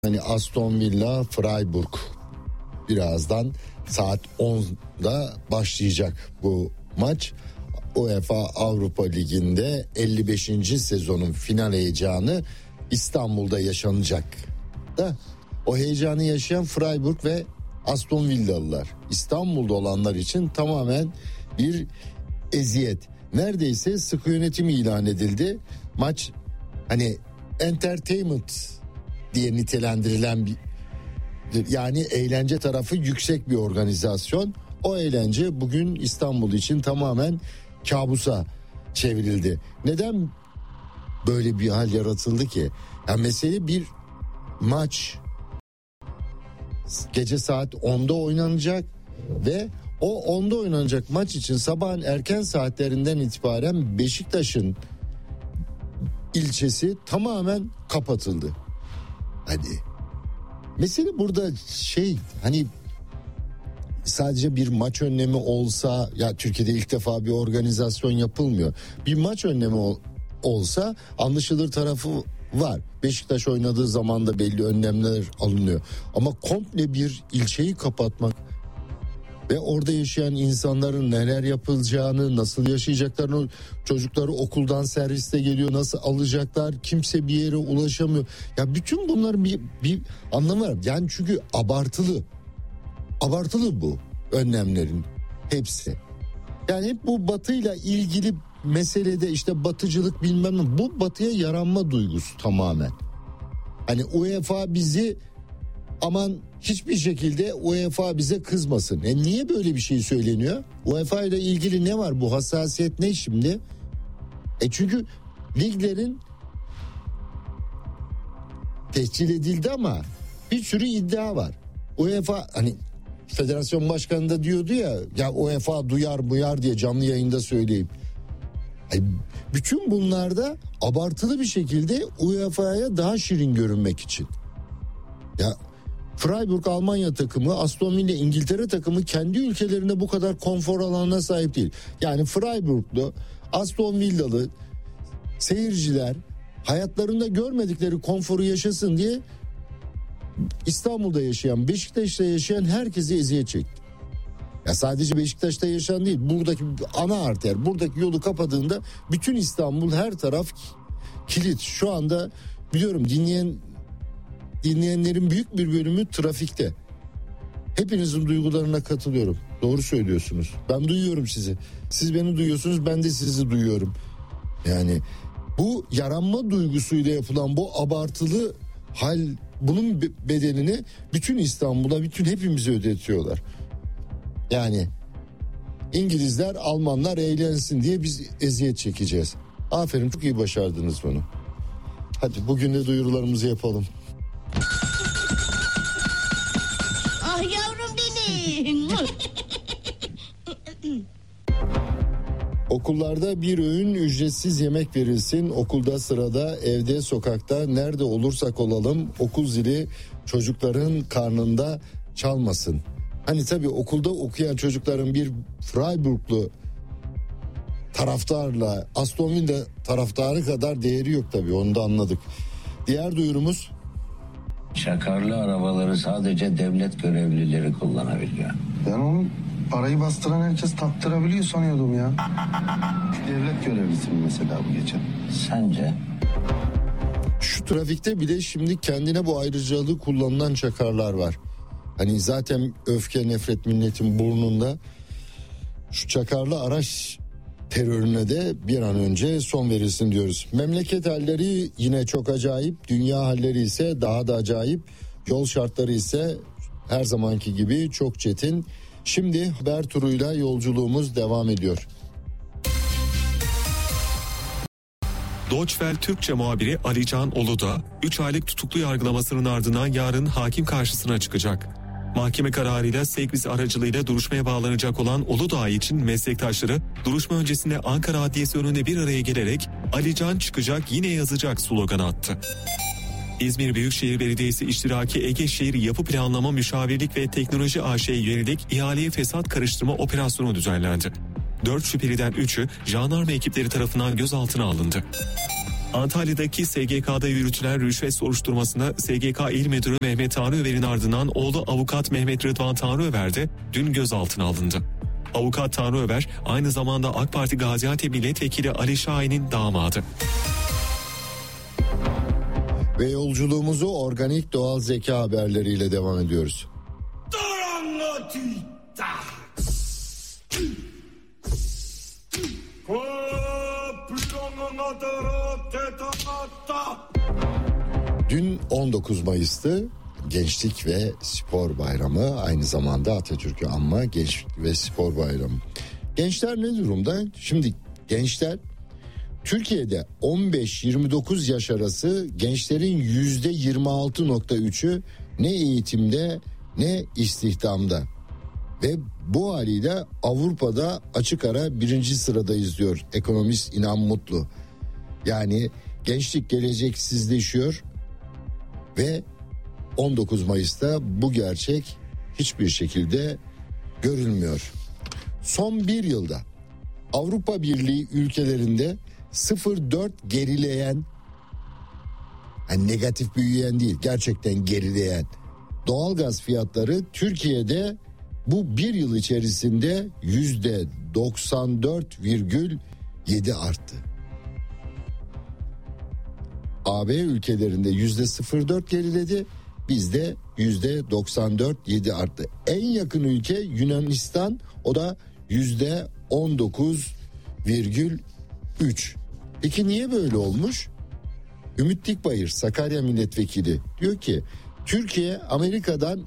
Hani Aston Villa Freiburg birazdan saat 10'da başlayacak bu maç. UEFA Avrupa Ligi'nde 55. sezonun final heyecanı İstanbul'da yaşanacak. Da o heyecanı yaşayan Freiburg ve Aston Villalılar. İstanbul'da olanlar için tamamen bir eziyet. Neredeyse sıkı yönetim ilan edildi. Maç hani entertainment diye nitelendirilen bir, yani eğlence tarafı yüksek bir organizasyon. O eğlence bugün İstanbul için tamamen kabusa çevrildi. Neden böyle bir hal yaratıldı ki? Yani mesele bir maç gece saat 10'da oynanacak ve o 10'da oynanacak maç için sabahın erken saatlerinden itibaren Beşiktaş'ın ilçesi tamamen kapatıldı. Hadi. Mesele burada hani sadece bir maç önlemi olsa, ya Türkiye'de ilk defa bir organizasyon yapılmıyor. Bir maç önlemi olsa anlaşılır tarafı var. Beşiktaş oynadığı zaman da belli önlemler alınıyor. Ama komple bir ilçeyi kapatmak ve orada yaşayan insanların neler yapılacağını, nasıl yaşayacaklarını, çocukları okuldan serviste geliyor, nasıl alacaklar, kimse bir yere ulaşamıyor. Ya bütün bunların bir anlamı var. Yani çünkü abartılı bu önlemlerin hepsi. Yani hep bu batıyla ilgili meselede işte batıcılık bilmem ne, bu batıya yaranma duygusu tamamen. Hani UEFA bizi aman hiçbir şekilde UEFA bize kızmasın. Niye böyle bir şey söyleniyor? UEFA ile ilgili ne var, bu hassasiyet ne şimdi? Çünkü liglerin tescil edildi ama bir sürü iddia var. UEFA hani federasyon başkanı da diyordu ya UEFA duyar diye canlı yayında söyleyeyim. Bütün bunlarda abartılı bir şekilde UEFA'ya daha şirin görünmek için. Ya Freiburg Almanya takımı, Aston Villa İngiltere takımı kendi ülkelerinde bu kadar konfor alanına sahip değil. Yani Freiburg'lu, Aston Villalı seyirciler hayatlarında görmedikleri konforu yaşasın diye İstanbul'da yaşayan, Beşiktaş'ta yaşayan herkese eziyet çekti. Ya sadece Beşiktaş'ta yaşayan değil, buradaki ana arter, buradaki yolu kapadığında bütün İstanbul, her taraf kilit. Şu anda biliyorum dinleyenlerin büyük bir bölümü trafikte. Hepinizin duygularına katılıyorum. Doğru söylüyorsunuz. Ben duyuyorum sizi. Siz beni duyuyorsunuz, ben de sizi duyuyorum. Yani bu yaranma duygusuyla yapılan bu abartılı hal, bunun bedelini bütün İstanbul'a, bütün hepimize ödetiyorlar. Yani İngilizler, Almanlar eğlensin diye biz eziyet çekeceğiz. Aferin, çok iyi başardınız bunu. Hadi bugün de duyurularımızı yapalım. Ah yavrum benim. Okullarda bir öğün ücretsiz yemek verilsin. Okulda, sırada, evde, sokakta, nerede olursak olalım okul zili çocukların karnında çalmasın. Hani tabii okulda okuyan çocukların bir Freiburglu taraftarla Aston Villa taraftarı kadar değeri yok tabii, onu da anladık. Diğer duyurumuz: Çakarlı arabaları sadece devlet görevlileri kullanabiliyor. Ben onu parayı bastıran herkes taktırabiliyor sanıyordum ya. Devlet görevlisi mi mesela bu geçen? Sence? Şu trafikte bile şimdi kendine bu ayrıcalığı kullanılan çakarlar var. Hani zaten öfke, nefret milletin burnunda. Şu çakarlı araç terörüne de bir an önce son verilsin diyoruz. Memleket halleri yine çok acayip, dünya halleri ise daha da acayip, yol şartları ise her zamanki gibi çok çetin. Şimdi haber turuyla yolculuğumuz devam ediyor. Deutsche Welle Türkçe muhabiri Ali Can Uludağ, 3 aylık tutuklu yargılamasının ardından yarın hakim karşısına çıkacak. Mahkeme kararıyla sevk vize aracılığıyla duruşmaya bağlanacak olan Uludağ için meslektaşları duruşma öncesinde Ankara Adliyesi önünde bir araya gelerek "Ali Can çıkacak, yine yazacak" sloganı attı. İzmir Büyükşehir Belediyesi İştiraki Ege Şehir Yapı Planlama Müşavirlik ve Teknoloji AŞ'ye yönelik ihaleye fesat karıştırma operasyonu düzenlendi. 4 şüpheliden 3'ü jandarma ekipleri tarafından gözaltına alındı. Antalya'daki SGK'da yürütülen rüşvet soruşturmasında SGK İl Müdürü Mehmet Tanrıöver'in ardından oğlu avukat Mehmet Rıdvan Tanrıöver de dün gözaltına alındı. Avukat Tanrıöver aynı zamanda AK Parti Gaziantep Milletvekili Ali Şahin'in damadı. Ve yolculuğumuzu organik doğal zeka haberleriyle devam ediyoruz. Dün 19 Mayıs'tı. Gençlik ve Spor Bayramı, aynı zamanda Atatürk'ü anma Gençlik ve Spor Bayramı. Gençler ne durumda? Şimdi gençler Türkiye'de 15-29 yaş arası gençlerin %26.3'ü ne eğitimde ne istihdamda. Ve bu haliyle Avrupa'da açık ara 1. sıradayız diyor ekonomist İnan Mutlu. Yani gençlik geleceksizleşiyor ve 19 Mayıs'ta bu gerçek hiçbir şekilde görülmüyor. Son bir yılda Avrupa Birliği ülkelerinde 0.4 gerileyen, yani negatif büyüyen değil, gerçekten gerileyen doğalgaz fiyatları Türkiye'de bu bir yıl içerisinde %94,7 arttı. AB ülkelerinde %0.4 geriledi, bizde %94,7 arttı. En yakın ülke Yunanistan, o da %19,3. Peki niye böyle olmuş? Ümit Dikbayır, Sakarya milletvekili diyor ki Türkiye Amerika'dan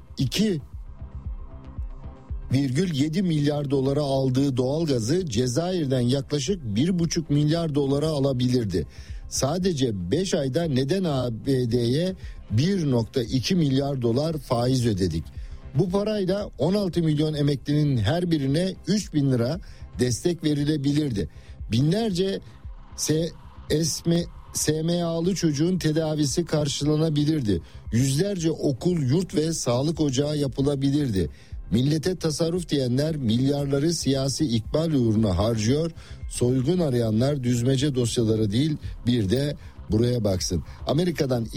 2,7 milyar dolara aldığı doğalgazı Cezayir'den yaklaşık 1,5 milyar dolara alabilirdi. Sadece 5 ayda neden ABD'ye 1,2 milyar dolar faiz ödedik? Bu parayla 16 milyon emeklinin her birine 3.000 lira destek verilebilirdi. Binlerce SMA'lı çocuğun tedavisi karşılanabilirdi. Yüzlerce okul, yurt ve sağlık ocağı yapılabilirdi. Millete tasarruf diyenler milyarları siyasi ikbal uğruna harcıyor. Soygun arayanlar düzmece dosyaları değil, bir de buraya baksın. Amerika'dan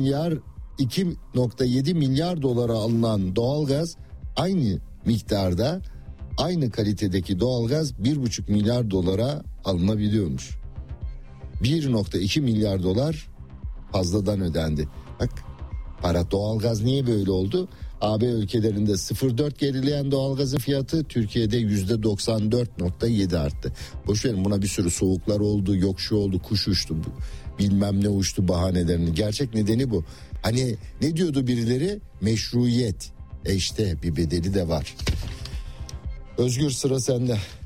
2,7 milyar dolara alınan doğalgaz aynı miktarda, aynı kalitedeki doğalgaz 1,5 milyar dolara alınabiliyormuş. 1,2 milyar dolar fazladan ödendi. Bak, para, doğalgaz niye böyle oldu? AB ülkelerinde 0.4 gerileyen doğalgazın fiyatı Türkiye'de %94,7 arttı. Boşverin, buna bir sürü soğuklar oldu, yok şu oldu, kuş uçtu, bilmem ne uçtu bahanelerini. Gerçek nedeni bu. Hani ne diyordu birileri? Meşruiyet. İşte bir bedeli de var. Özgür, sıra sende.